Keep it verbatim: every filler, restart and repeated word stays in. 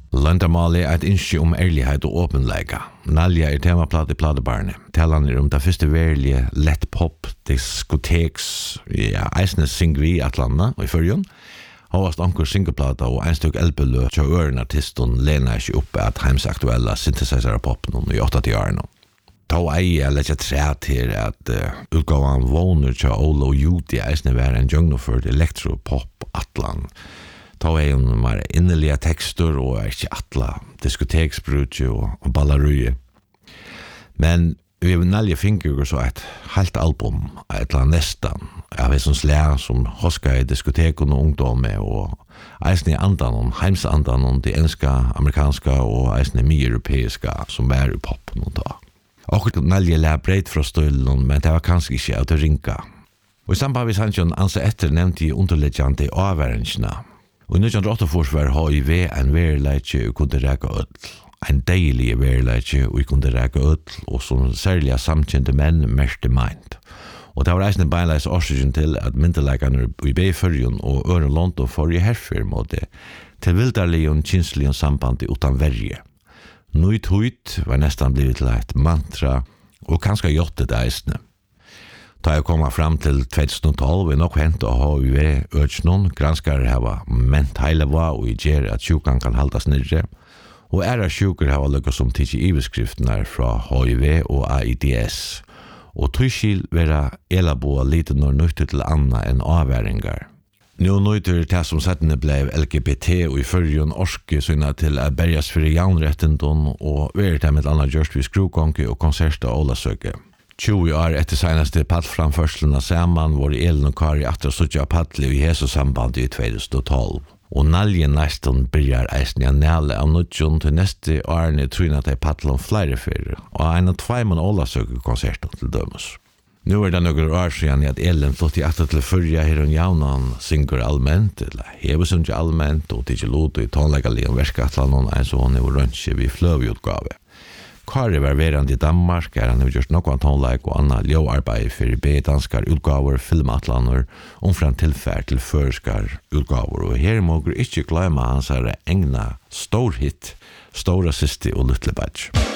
Landamålet er et innskje om ærlighet og åpenleika. Nalja er temaplatt i platebarne. Talan er om det første verlige lett pop, diskoteks, ja, eisne synger vi i Atlanta og i Førjun. Havast anker singeplata og en stykk elbelø til øren artisten lener ikke opp at heimsaktuella synthesizer pop noen i åttati år nå. Ta ei jeg letja tre til at uh, utgavan våner til Ola og Judy eisne være en jøgnofført elektropop Atlan. Ta ei hun mer innelige tekster og er ikke atla diskoteksbrutje og, og ballaruje. Men vi vil nælge finker så et helt album, et eller annet nestan, av en sånn slæ som hoska i diskoteken og ungdomme, og eisne i andan om, heimsandan om de enska, amerikanska og eisne mye europeiska som er i pop noen da. Og nælge lær breit fra støylen, men det var kanskje ikke av det ringa. Og i samband med sannsjon ansa etter nevnte i underleggjande avværingsna. Og i nitjan åttaogfyrre var H I V en verleitje og kunne reka ødel. En deilig verleitje og kunne reka ødel, og som særlig samkjente menn mørste meint. Og det var reisende beinleis årsøkjen til at myndeleikerne i B-Førjun og Øren London får i herfyr måte til vildarlig og kinslig samband utan verje. Nøyt høyt var nesten blivit til et mantra, og kanskje gjottet eisne. Da jeg kom fram til tjugohundratolv, er nok hent å ha H I V-ødsnån, granskare hava ment heile va og i gjer at sjukan kan haldas nirre, og æra sjuker hava lukka som tidsi iveskriftene fra H I V og AIDS, og tøyskil vera elaboa lite når nøyte til anna enn avværingar. Nå nøyter det som settene blei L G B T og i Førjun orske sønna til å berjas fyrir jaunrettendon og være til med anna gjørst vi skrukonke og konserta og ålasøke. tjue år etter senaste paddframførslene saman var Elin og Kari atter suttja paddli i Jesussambandet i tjugohundratolv. Og naljen nesten byrjar eisen i næle av nudjon til neste årene trunna til paddlom flere fyrir, og en av tveimann ålasøkekonserten til dømes. Nu er det noen år siden at Elin flott i atter til fyrja her hun jaunan synger allment, eller hever synger allment, og tidsi lodo i tonlegali om verskatlanon, en så hun er røntje vi fløvjutgave. Kari var verand i Danmark, er han har gjort nokon tonleik og anna ljøarbeid for B-danskar utgaver, filmatlaner, omfram tilfær til førskar utgaver. Og her må du ikke glemme hans her egna storhit, Stora Sisti og Little Badge.